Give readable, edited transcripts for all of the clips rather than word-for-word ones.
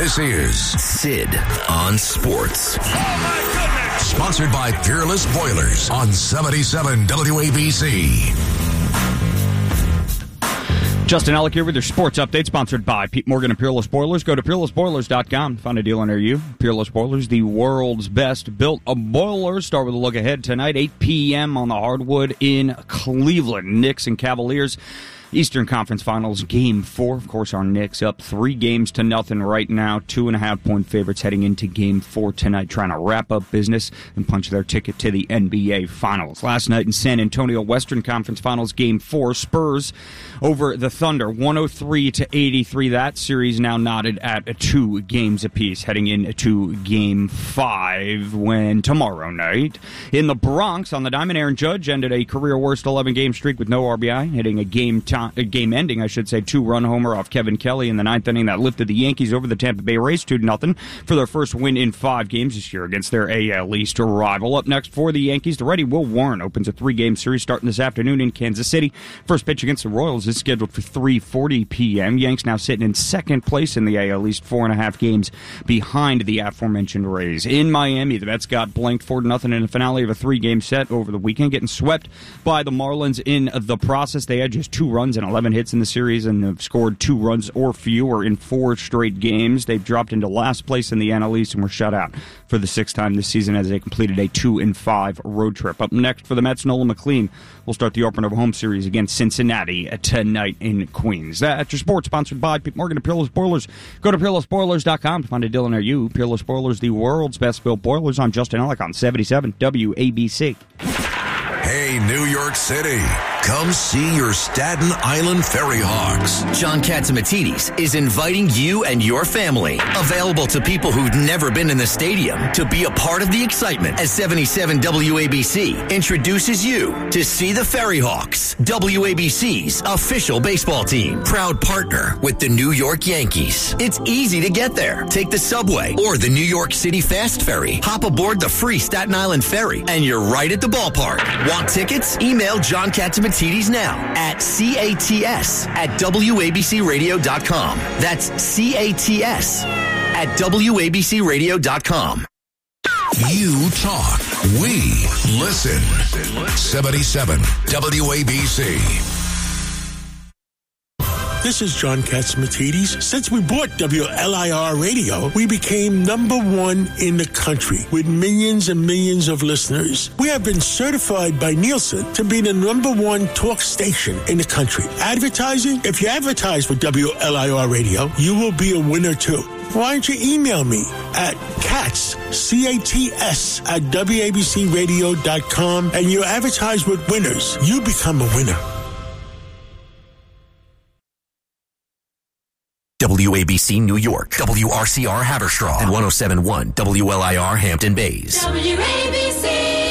This is Sid on Sports. Oh, my goodness! Sponsored by Peerless Boilers on 77 WABC. Justin Ellick here with your sports update, sponsored by Pete Morgan and Peerless Boilers. Go to peerlessboilers.com. Find a dealer near you. Peerless Boilers, the world's best built boilers. Start with a look ahead tonight, 8 p.m. on the hardwood in Cleveland. Knicks and Cavaliers. Eastern Conference Finals, Game 4. Of course, our Knicks up 3-0 right now. 2.5-point favorites heading into Game 4 tonight, trying to wrap up business and punch their ticket to the NBA Finals. Last night in San Antonio, Western Conference Finals, Game 4. Spurs over the Thunder, 103-83. That series now knotted at 2 games apiece, heading into Game 5 when tomorrow night in the Bronx on the Diamond, Aaron Judge ended a career-worst 11-game streak with no RBI, hitting a game-ending, 2-run homer off Kevin Kelly in the 9th inning that lifted the Yankees over the Tampa Bay Rays 2-0 for their first win in 5 games this year against their AL East rival. Up next for the Yankees, the righty Will Warren opens a 3-game series starting this afternoon in Kansas City. First pitch against the Royals is scheduled for 3:40 p.m. Yanks now sitting in second place in the AL East, 4.5 games behind the aforementioned Rays. In Miami, the Mets got blanked 4-0 in the finale of a 3-game set over the weekend, getting swept by the Marlins in the process. They had just 2 runs and 11 hits in the series and have scored 2 runs or fewer in 4 straight games. They've dropped into last place in the NL East and were shut out for the 6th time this season as they completed a 2-5 road trip. Up next for the Mets, Nolan McLean will start the opener of a home series against Cincinnati tonight in Queens. That's your sports, sponsored by Pete Morgan and Peerless Boilers. Go to peerlessboilers.com to find a dealer near you. Peerless Boilers, the world's best built boilers. I'm Justin Ellick on 77 WABC. Hey, New York City. Come see your Staten Island Ferry Hawks. John Catsimatidis is inviting you and your family, available to people who've never been in the stadium, to be a part of the excitement as 77 WABC introduces you to see the Ferry Hawks, WABC's official baseball team, proud partner with the New York Yankees. It's easy to get there. Take the subway or the New York City Fast Ferry. Hop aboard the free Staten Island Ferry, and you're right at the ballpark. Want tickets? Email John Catsimatidis now at CATS@WABCRadio.com. That's CATS at WABCRadio.com. You talk, we listen. 77 WABC. This is John Catsimatidis. Since we bought WLIR Radio, we became #1 in the country with millions and millions of listeners. We have been certified by Nielsen to be the #1 talk station in the country. Advertising? If you advertise with WLIR Radio, you will be a winner too. Why don't you email me at CATS, CATS at WABCRadio.com, and you advertise with winners. You become a winner. WABC New York, WRCR Haverstraw, and 107.1 WLIR Hampton Bays. WABC.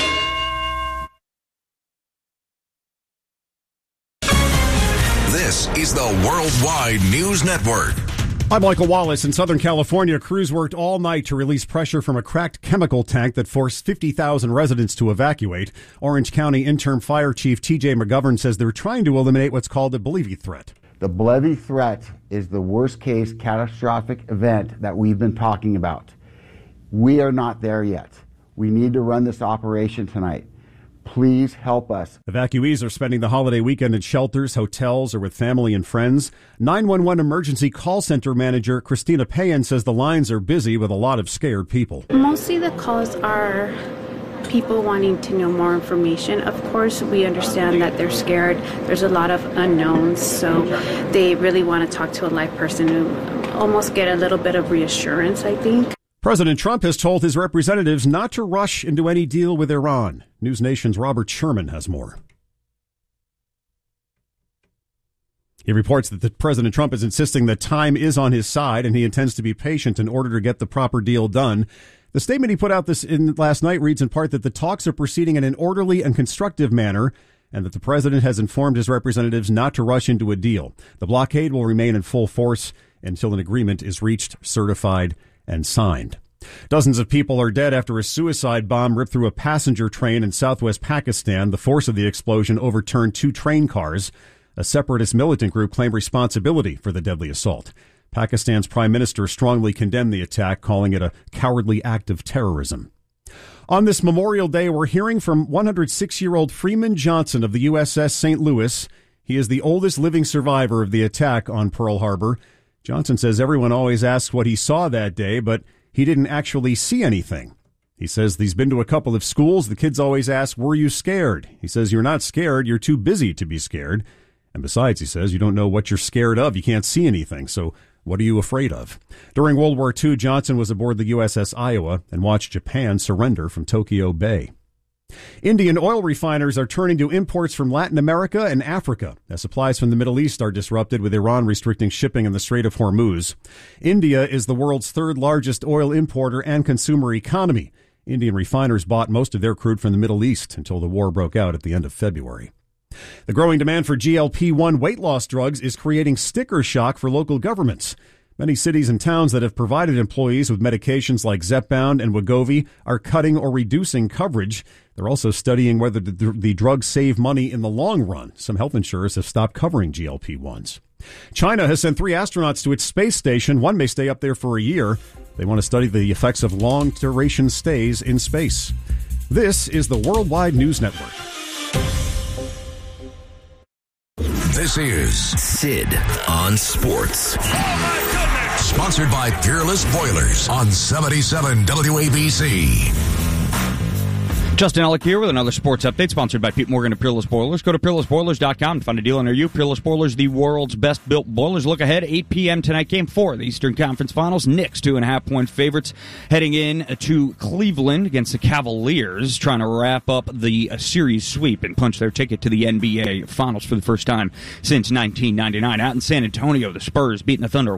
This is the Worldwide News Network. I'm Michael Wallace. In Southern California, crews worked all night to release pressure from a cracked chemical tank that forced 50,000 residents to evacuate. Orange County Interim Fire Chief T.J. McGovern says they're trying to eliminate what's called the Bellevue threat. The Bellevue threat is the worst-case catastrophic event that we've been talking about. We are not there yet. We need to run this operation tonight. Please help us. Evacuees are spending the holiday weekend in shelters, hotels, or with family and friends. 911 emergency call center manager Christina Payan says the lines are busy with a lot of scared people. Mostly the calls are people wanting to know more information. Of course, we understand that they're scared. There's a lot of unknowns, so they really want to talk to a live person to almost get a little bit of reassurance, I think. President Trump has told his representatives not to rush into any deal with Iran. News Nation's Robert Sherman has more. He reports that President Trump is insisting that time is on his side and he intends to be patient in order to get the proper deal done. The statement he put out last night reads in part that the talks are proceeding in an orderly and constructive manner and that the president has informed his representatives not to rush into a deal. The blockade will remain in full force until an agreement is reached, certified, and signed. Dozens of people are dead after a suicide bomb ripped through a passenger train in southwest Pakistan. The force of the explosion overturned 2 train cars. A separatist militant group claimed responsibility for the deadly assault. Pakistan's prime minister strongly condemned the attack, calling it a cowardly act of terrorism. On this Memorial Day, we're hearing from 106-year-old Freeman Johnson of the USS St. Louis. He is the oldest living survivor of the attack on Pearl Harbor. Johnson says everyone always asks what he saw that day, but he didn't actually see anything. He says he's been to a couple of schools. The kids always ask, were you scared? He says, you're not scared. You're too busy to be scared. And besides, he says, you don't know what you're scared of. You can't see anything. So what are you afraid of? During World War II, Johnson was aboard the USS Iowa and watched Japan surrender from Tokyo Bay. Indian oil refiners are turning to imports from Latin America and Africa as supplies from the Middle East are disrupted, with Iran restricting shipping in the Strait of Hormuz. India is the world's third largest oil importer and consumer economy. Indian refiners bought most of their crude from the Middle East until the war broke out at the end of February. The growing demand for GLP-1 weight loss drugs is creating sticker shock for local governments. Many cities and towns that have provided employees with medications like Zepbound and Wegovy are cutting or reducing coverage. They're also studying whether the drugs save money in the long run. Some health insurers have stopped covering GLP-1s. China has sent 3 astronauts to its space station. One may stay up there for a year. They want to study the effects of long-duration stays in space. This is the Worldwide News Network. This is Sid on Sports. Sponsored by Peerless Boilers on 77 WABC. Justin Ellick here with another sports update, sponsored by Pete Morgan of Peerless Boilers. Go to peerlessboilers.com to find a deal near you. Peerless Boilers, the world's best built boilers. Look ahead, 8 p.m. tonight, Game 4 of the Eastern Conference Finals. Knicks 2.5-point favorites heading in to Cleveland against the Cavaliers, trying to wrap up the series sweep and punch their ticket to the NBA Finals for the first time since 1999. Out in San Antonio, the Spurs beating the Thunder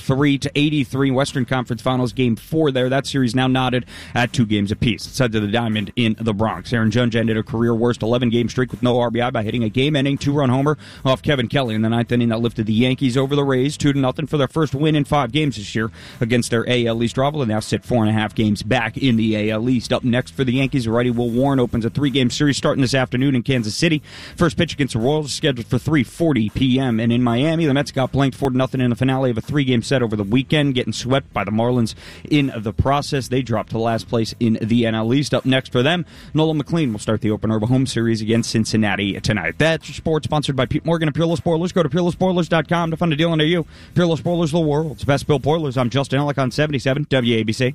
103-83. Western Conference Finals Game 4 there. That series now knotted at 2 games apiece. It's head to the Diamond in the Bronx. Aaron Judge ended a career-worst 11-game streak with no RBI by hitting a game-ending 2-run homer off Kevin Kelly in the 9th inning that lifted the Yankees over the Rays 2-0 for their first win in 5 games this year against their AL East rival, and now sit 4.5 games back in the AL East. Up next for the Yankees, righty Will Warren opens a 3-game series starting this afternoon in Kansas City. First pitch against the Royals is scheduled for 3:40 p.m. And in Miami, the Mets got blanked 4-0 in the finale of a 3-game set over the weekend, getting swept by the Marlins in the process. They dropped to last place in the NL East. Up next for them, Nolan McLean will start the opener of a home series against Cincinnati tonight. That's your sports, sponsored by Pete Morgan of Peerless Boilers. Go to peerlessboilers.com to find a deal near you. Peerless Boilers, the world's best built boilers. I'm Justin Ellick on 77 WABC.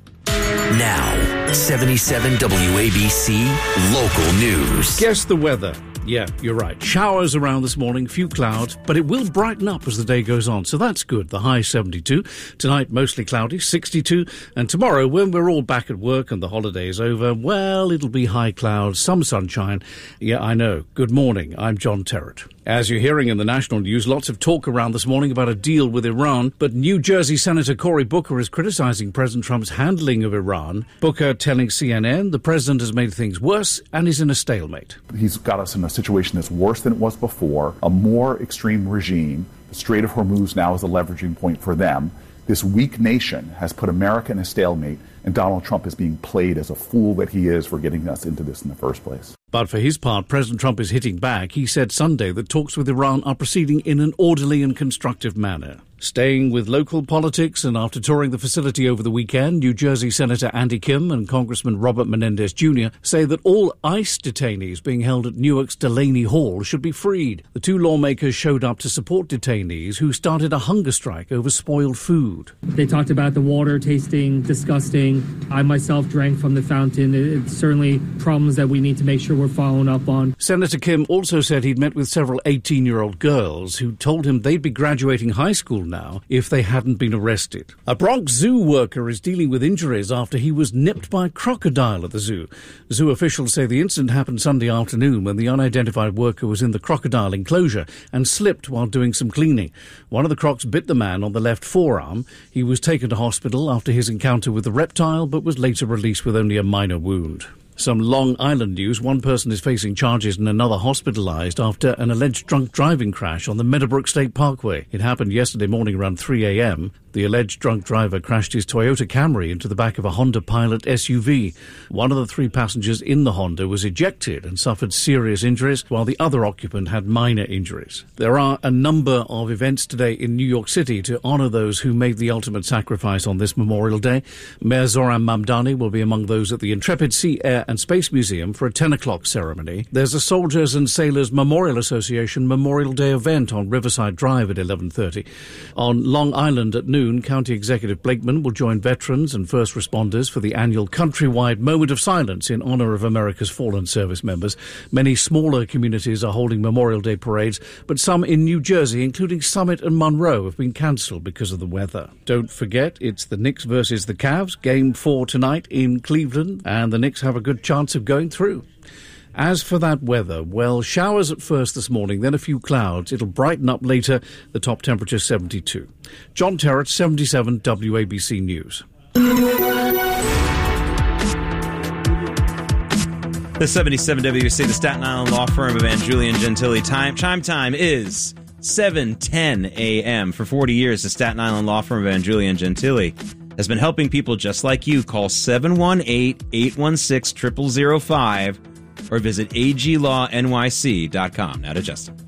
Now, 77 WABC local news. Guess the weather. Yeah, you're right. Showers around this morning, few clouds, but it will brighten up as the day goes on, so that's good. The high 72. Tonight, mostly cloudy, 62. And tomorrow, when we're all back at work and the holiday is over, well, it'll be high clouds, some sunshine. Yeah, I know. Good morning. I'm John Terrett. As you're hearing in the national news, lots of talk around this morning about a deal with Iran, but New Jersey Senator Cory Booker is criticizing President Trump's handling of Iran. Booker telling CNN the president has made things worse and is in a stalemate. He's got us in a situation that's worse than it was before, a more extreme regime. The Strait of Hormuz now is a leveraging point for them. This weak nation has put America in a stalemate, and Donald Trump is being played as a fool that he is for getting us into this in the first place. But for his part, President Trump is hitting back. He said Sunday that talks with Iran are proceeding in an orderly and constructive manner. Staying with local politics, and after touring the facility over the weekend, New Jersey Senator Andy Kim and Congressman Robert Menendez Jr. say that all ICE detainees being held at Newark's Delaney Hall should be freed. The two lawmakers showed up to support detainees who started a hunger strike over spoiled food. They talked about the water tasting disgusting. I myself drank from the fountain. It's certainly problems that we need to make sure we're following up on. Senator Kim also said he'd met with several 18-year-old girls who told him they'd be graduating high school now if they hadn't been arrested. A Bronx zoo worker is dealing with injuries after he was nipped by a crocodile at the zoo. Zoo officials say the incident happened Sunday afternoon when the unidentified worker was in the crocodile enclosure and slipped while doing some cleaning. One of the crocs bit the man on the left forearm. He was taken to hospital after his encounter with the reptile, but was later released with only a minor wound. Some Long Island news. One person is facing charges and another hospitalized after an alleged drunk driving crash on the Meadowbrook State Parkway. It happened yesterday morning around 3 a.m. The alleged drunk driver crashed his Toyota Camry into the back of a Honda Pilot SUV. One of the 3 passengers in the Honda was ejected and suffered serious injuries, while the other occupant had minor injuries. There are a number of events today in New York City to honor those who made the ultimate sacrifice on this Memorial Day. Mayor Zoran Mamdani will be among those at the Intrepid Sea, Air and Space Museum for a 10 o'clock ceremony. There's a Soldiers and Sailors Memorial Association Memorial Day event on Riverside Drive at 11:30. On Long Island at noon, County Executive Blakeman will join veterans and first responders for the annual countrywide moment of silence in honor of America's fallen service members. Many smaller communities are holding Memorial Day parades, but some in New Jersey, including Summit and Monroe, have been cancelled because of the weather. Don't forget, it's the Knicks versus the Cavs, Game 4 tonight in Cleveland, and the Knicks have a good chance of going through. As for that weather, well, showers at first this morning, then a few clouds. It'll brighten up later, the top temperature 72. John Terrett, 77 WABC News. The 77 WABC, the Staten Island law firm of Julian Gentili. Chime time is 7:10 a.m. For 40 years, the Staten Island law firm of Julian Gentili has been helping people just like you. Call 718-816-0005 or visit aglawnyc.com. Now to Justin.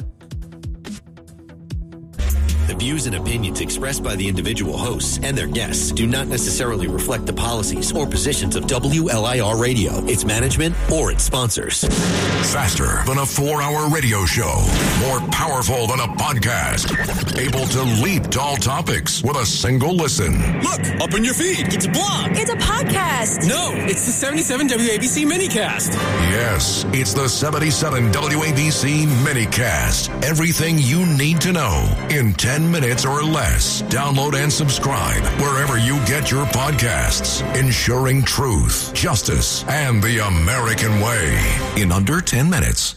The views and opinions expressed by the individual hosts and their guests do not necessarily reflect the policies or positions of WLIR Radio, its management, or its sponsors. Faster than a 4-hour radio show. More powerful than a podcast. Able to leap tall topics with a single listen. Look, up in your feed. It's a blog. It's a podcast. No, it's the 77 WABC Minicast. Yes, it's the 77 WABC Minicast. Everything you need to know in 10 minutes or less. Download and subscribe wherever you get your podcasts. Ensuring truth, justice, and the American way in under 10 minutes.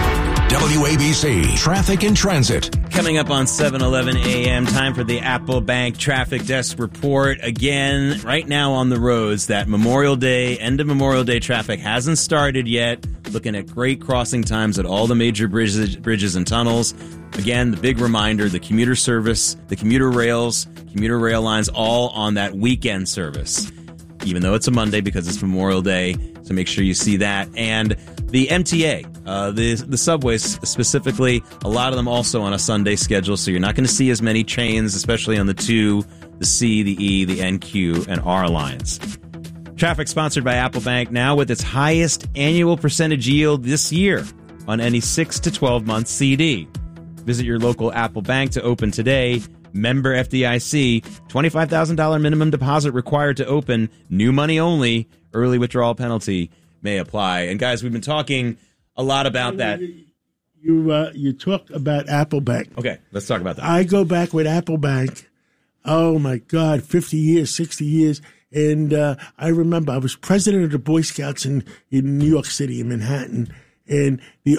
WABC Traffic and Transit. Coming up on 7:11 a.m., time for the Apple Bank Traffic Desk Report. Again, right now on the roads, that Memorial Day, end of Memorial Day traffic hasn't started yet. Looking at great crossing times at all the major bridges and tunnels. Again, the big reminder, the commuter service, the commuter rail lines, all on that weekend service. Even though it's a Monday because it's Memorial Day, so make sure you see that. And the MTA, the subways specifically, a lot of them also on a Sunday schedule, so you're not going to see as many trains, especially on the 2, the C, the E, the NQ, and R lines. Traffic sponsored by Apple Bank, now with its highest annual percentage yield this year on any 6 to 12-month CD. Visit your local Apple Bank to open today. Member FDIC, $25,000 minimum deposit required to open. New money only. Early withdrawal penalty may apply. And guys, we've been talking a lot about that. You talk about Apple Bank. Okay, let's talk about that. I go back with Apple Bank. Oh my God, 50 years, 60 years. And I remember I was president of the Boy Scouts in New York City, in Manhattan. And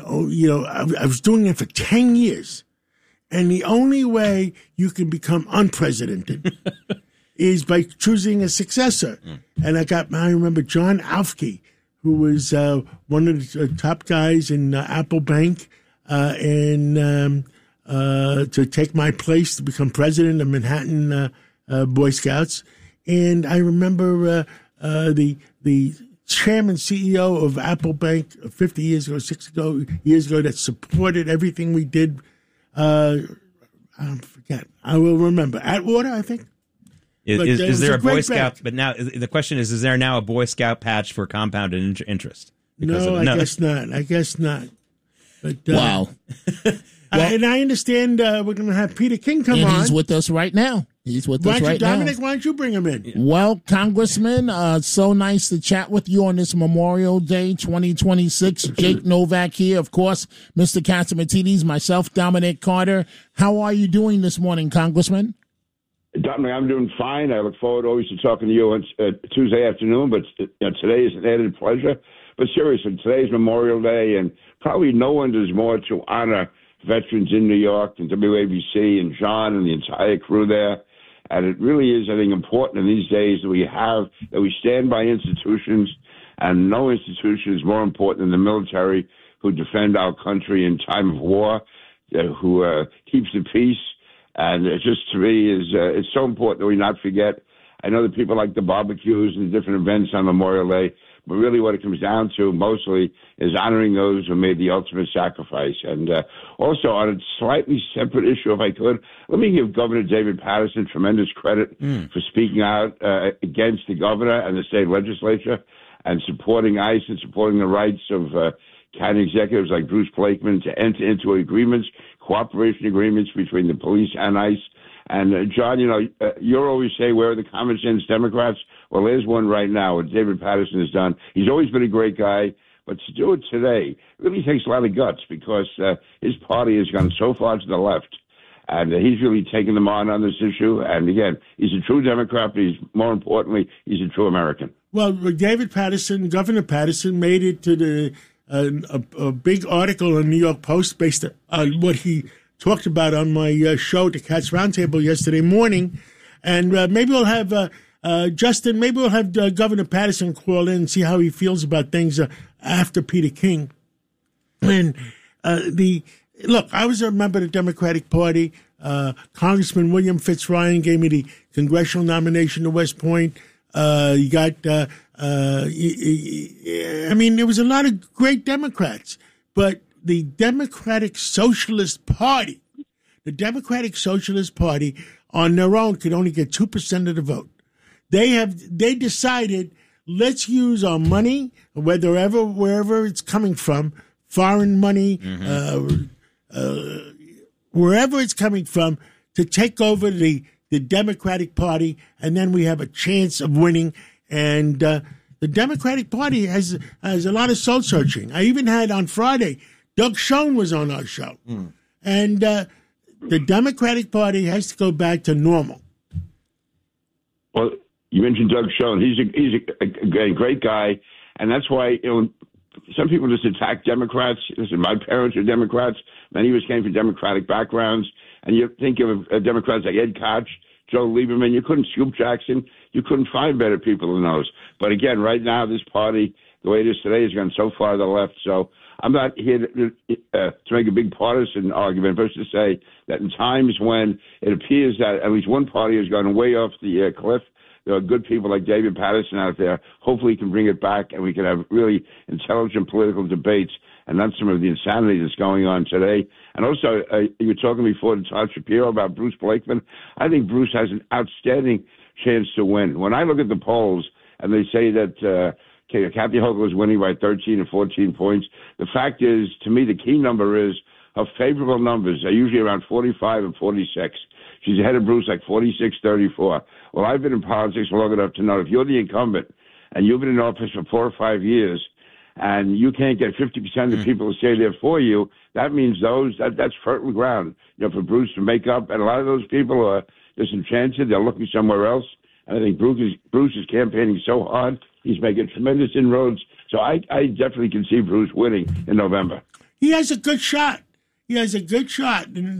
I was doing it for 10 years. And the only way you can become unprecedented is by choosing a successor. And I remember John Aufke, who was one of the top guys in Apple Bank, and to take my place to become president of Manhattan Boy Scouts. And I remember the chairman, CEO of Apple Bank 50 years ago, 60 years ago, that supported everything we did. I forget. I will remember. Atwater, I think. Is there a Boy Scout? Bank. But now the question is there now a Boy Scout patch for compounded interest? No, I guess not. But, wow. And I understand we're going to have Peter King come on. He's with us right now. Dominic, why don't you bring him in? Well, Congressman, so nice to chat with you on this Memorial Day 2026. Jake Novak here, of course, Mr. Catsimatidis, myself, Dominic Carter. How are you doing this morning, Congressman? Dominic, I'm doing fine. I look forward always to talking to you on Tuesday afternoon, but today is an added pleasure. But seriously, today's Memorial Day, and probably no one does more to honor veterans in New York than WABC and John and the entire crew there. And it really is, I think, important in these days that we stand by institutions, and no institution is more important than the military, who defend our country in time of war, who keeps the peace, And it's just, to me, it's so important that we not forget. I know that people like the barbecues and different events on Memorial Day, but really what it comes down to mostly is honoring those who made the ultimate sacrifice. And also, on a slightly separate issue, if I could, let me give Governor David Paterson tremendous credit for speaking out against the governor and the state legislature and supporting ICE and supporting the rights of county executives like Bruce Blakeman to enter into agreements, cooperation agreements between the police and ICE. And, John, you always say, where are the common sense Democrats? Well, there's one right now, what David Paterson has done. He's always been a great guy, but to do it today really takes a lot of guts because his party has gone so far to the left, and he's really taken them on this issue. And, again, he's a true Democrat, but more importantly, he's a true American. Well, David Paterson, Governor Paterson, made it to the a big article in the New York Post based on what he talked about on my show, the Cats Roundtable, yesterday morning. And maybe we'll have, Justin, maybe we'll have Governor Paterson call in and see how he feels about things after Peter King. And look, I was a member of the Democratic Party. Congressman William Fitzryan gave me the congressional nomination to West Point. You got, I mean, there was a lot of great Democrats, but the Democratic Socialist Party on their own could only get 2% of the vote. They decided, let's use our money, wherever it's coming from, foreign money, wherever it's coming from, to take over the Democratic Party, and then we have a chance of winning. And the Democratic Party has a lot of soul searching. I even had on Friday, Doug Schoen was on our show. And the Democratic Party has to go back to normal. Well, you mentioned Doug Schoen. He's a great guy, and that's why some people just attack Democrats. Listen, my parents are Democrats. Many of us came from Democratic backgrounds, and you think of Democrats like Ed Koch, Joe Lieberman. You couldn't Scoop Jackson. You couldn't find better people than those. But again, right now, this party, the way it is today, has gone so far to the left. So I'm not here to make a big partisan argument, but to say that in times when it appears that at least one party has gone way off the cliff, there are good people like David Paterson out there. Hopefully he can bring it back and we can have really intelligent political debates and not some of the insanity that's going on today. And also, you were talking before to Todd Shapiro about Bruce Blakeman. I think Bruce has an outstanding chance to win. When I look at the polls and they say that Kathy Hochul is winning by 13 or 14 points, the fact is, to me, the key number is her favorable numbers are usually around 45 and 46. She's ahead of Bruce like 46-34. Well, I've been in politics long enough to know if you're the incumbent and you've been in office for 4 or 5 years and you can't get 50% of the people to stay there for you, that means that's fertile ground, for Bruce to make up. And a lot of those people are disenchanted. They're looking somewhere else. And I think Bruce is campaigning so hard. He's making tremendous inroads. So I definitely can see Bruce winning in November. He has a good shot. And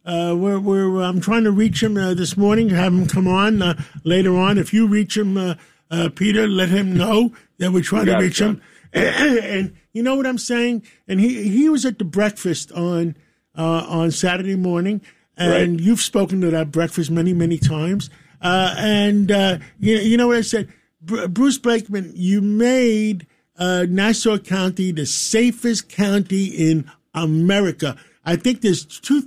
I'm trying to reach him this morning, have him come on later on. If you reach him, Peter, let him know that we're trying to reach him. And you know what I'm saying? And he was at the breakfast on Saturday morning, and right. You've spoken to that breakfast many, many times. You know what I said? Bruce Blakeman, you made Nassau County the safest county in America. I think there's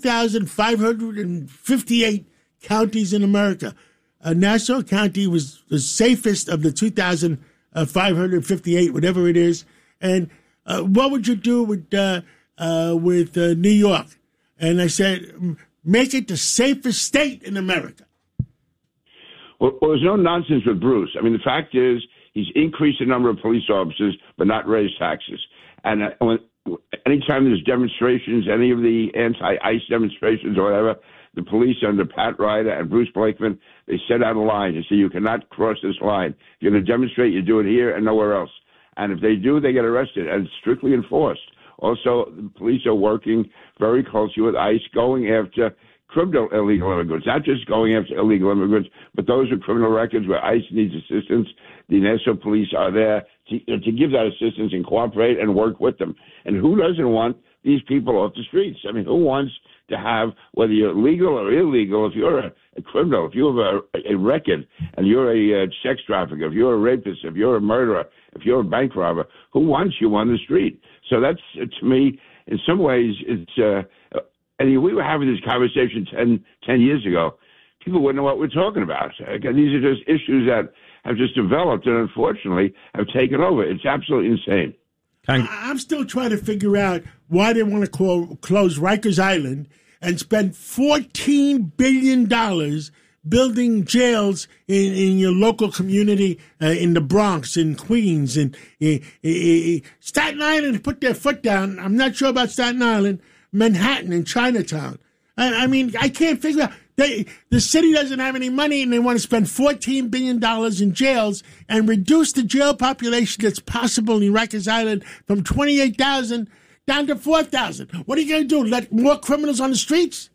2,558 counties in America. Nassau County was the safest of the 2,558, whatever it is. And what would you do with New York? And I said, make it the safest state in America. Well, there's no nonsense with Bruce. I mean, the fact is he's increased the number of police officers but not raised taxes. And anytime there's demonstrations, any of the anti-ICE demonstrations or whatever, the police under Pat Ryder and Bruce Blakeman, they set out a line. They say you cannot cross this line. If you're going to demonstrate, you do it here and nowhere else. And if they do, they get arrested, and it's strictly enforced. Also, the police are working very closely with ICE, going after criminal illegal immigrants, not just going after illegal immigrants, but those with criminal records where ICE needs assistance. The Nassau police are there to give that assistance and cooperate and work with them. And who doesn't want these people off the streets? I mean, who wants to have, whether you're legal or illegal, if you're a criminal, if you have a record and you're a sex trafficker, if you're a rapist, if you're a murderer, if you're a bank robber, who wants you on the street? So that's, to me, in some ways, it's, and we were having this conversation 10 years ago. People wouldn't know what we're talking about. Again, these are just issues that have just developed and unfortunately have taken over. It's absolutely insane. I'm still trying to figure out why they want to close Rikers Island and spend $14 billion building jails in your local community in the Bronx, in Queens, and Staten Island put their foot down. I'm not sure about Staten Island, Manhattan, and Chinatown. I mean, I can't figure out. The city doesn't have any money, and they want to spend $14 billion in jails and reduce the jail population that's possible in Rikers Island from 28,000 down to 4,000. What are you going to do, let more criminals on the streets?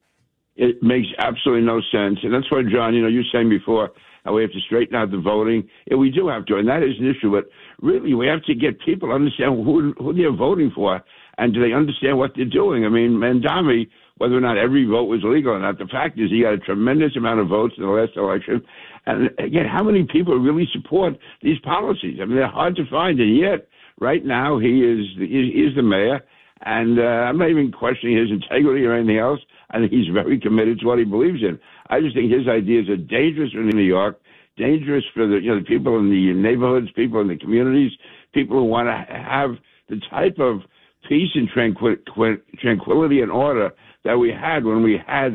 It makes absolutely no sense. And that's why, John, you were saying before how we have to straighten out the voting. Yeah, we do have to, and that is an issue. But really, we have to get people to understand who they're voting for, and do they understand what they're doing? I mean, Mamdani, whether or not every vote was legal or not, the fact is he got a tremendous amount of votes in the last election. And again, how many people really support these policies? I mean, they're hard to find, and yet right now he is the mayor, and I'm not even questioning his integrity or anything else. I think he's very committed to what he believes in. I just think his ideas are dangerous for New York, dangerous for the people in the neighborhoods, people in the communities, people who want to have the type of peace and tranquility and order that we had when we had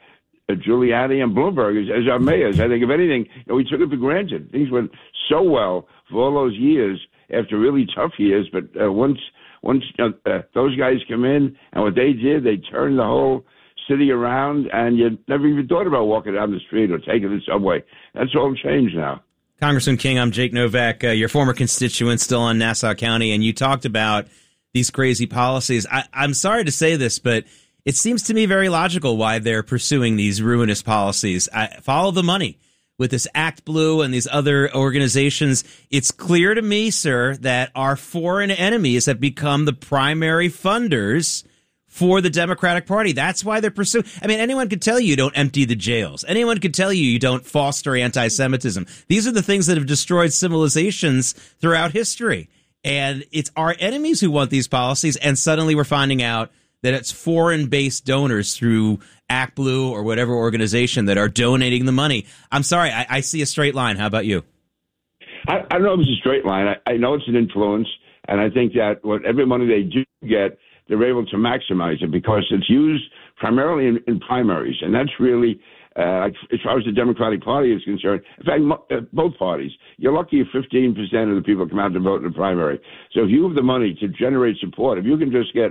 Giuliani and Bloomberg as our mayors. I think, if anything, we took it for granted. Things went so well for all those years after really tough years. But once those guys come in and what they did, they turned the whole city around, and you never even thought about walking down the street or taking the subway. That's all changed now. Congressman King, I'm Jake Novak, your former constituent still on Nassau County, and you talked about these crazy policies. I'm sorry to say this, but it seems to me very logical why they're pursuing these ruinous policies. Follow the money. With this Act Blue and these other organizations, it's clear to me, sir, that our foreign enemies have become the primary funders for the Democratic Party. That's why they're pursuing. I mean, anyone could tell you don't empty the jails. Anyone could tell you don't foster anti-Semitism. These are the things that have destroyed civilizations throughout history. And it's our enemies who want these policies, and suddenly we're finding out that it's foreign-based donors through Act Blue or whatever organization that are donating the money. I'm sorry, I see a straight line. How about you? I don't know if it's a straight line. I know it's an influence, and I think that whatever money they do get, they're able to maximize it because it's used primarily in primaries, and that's really, as far as the Democratic Party is concerned, in fact, both parties, you're lucky if 15% of the people come out to vote in the primary. So if you have the money to generate support, if you can just get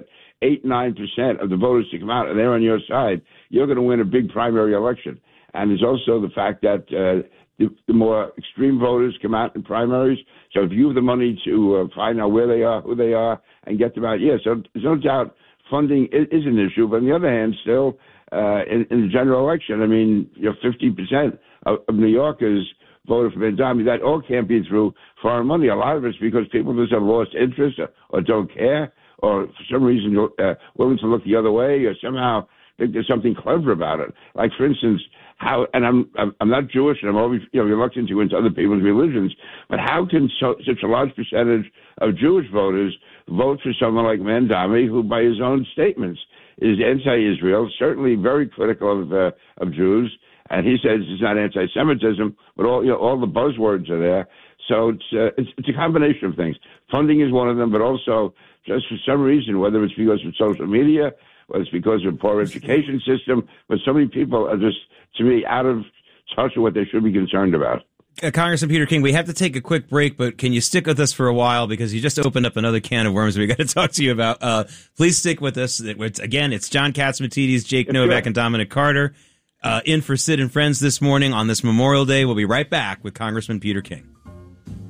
8-9% of the voters to come out and they're on your side, you're going to win a big primary election. And there's also the fact that the more extreme voters come out in primaries. So if you have the money to find out where they are, who they are, and get them out, so there's no doubt funding is an issue. But on the other hand, still, in the general election, I mean, 50% of New Yorkers voted for Mamdani. That all can't be through foreign money. A lot of it's because people just have lost interest or don't care, or for some reason willing to look the other way, or somehow think there's something clever about it. Like, for instance, and I'm not Jewish, and I'm always reluctant to go into other people's religions, but how can such a large percentage of Jewish voters vote for someone like Mamdani, who, by his own statements, is anti-Israel, certainly very critical of Jews, and he says it's not anti-Semitism, but all the buzzwords are there. So it's a combination of things. Funding is one of them, but also just for some reason, whether it's because of social media, whether it's because of a poor education system, but so many people are just, to me, out of touch with what they should be concerned about. Congressman Peter King, we have to take a quick break, but can you stick with us for a while because you just opened up another can of worms we got to talk to you about. Please stick with us. Again, it's John Catsimatidis, Jake Novak, and Dominic Carter in for Sid and Friends this morning on this Memorial Day. We'll be right back with Congressman Peter King.